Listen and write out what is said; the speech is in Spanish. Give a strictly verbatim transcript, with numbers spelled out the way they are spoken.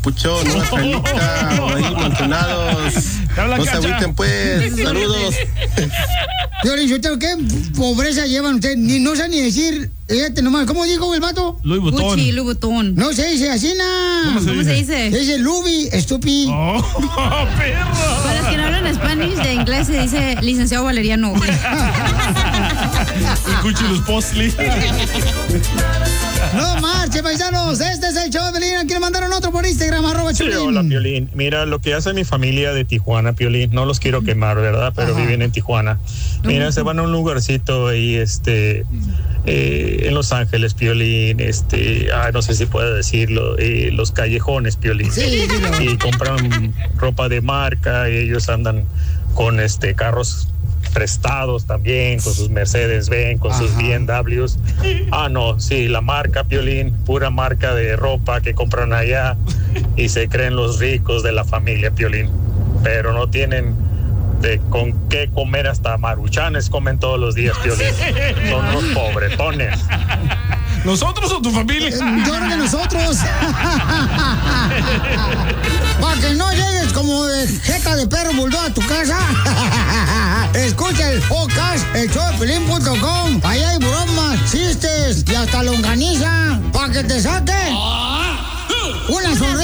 papuchón, una felita, ahí mantenados. No se agüiten, pues. Saludos. Piolín, yo tengo ¿qué pobreza llevan ustedes? Ni, no sé ni decir, fíjate nomás, ¿cómo dijo el vato? Louis Vuitton. Gucci, Louis Vuitton. No se dice así, na. ¿Cómo se ¿Cómo dice? se dice? Se dice Louis, estúpido. Oh, perro. Para los que no hablan español, de inglés se dice licenciado Valeriano. Y Gucci los Postli. No marche, paisanos. Este es el show de Piolín. Aquí le mandaron otro por Instagram, arroba Sí, Chulín. hola, Piolín. Mira, lo que hace mi familia de Tijuana, Piolín, no los quiero quemar, ¿verdad? Pero Ajá. viven en Tijuana. Mira, se van a un lugarcito ahí, este, eh, en Los Ángeles, Piolín, este, ah, no sé si puedo decirlo, eh, los callejones, Piolín. Sí, dilo. Y compran ropa de marca y ellos andan con, este, carros prestados también, con sus Mercedes-Benz, con sus Ajá. B M Ws. Ah, no, sí, la marca, Piolín, pura marca de ropa que compran allá y se creen los ricos de la familia, Piolín. Pero no tienen de con qué comer, hasta maruchanes comen todos los días, Piolín. Son unos pobretones. ¿Nosotros o tu familia? Yo creo que nosotros. Para que no llegues como de jeca de perro bulldog a tu casa. Escucha el podcast, el show de Piolín punto com. Ahí hay bromas, chistes y hasta longaniza. Para que te saque una sonrisa.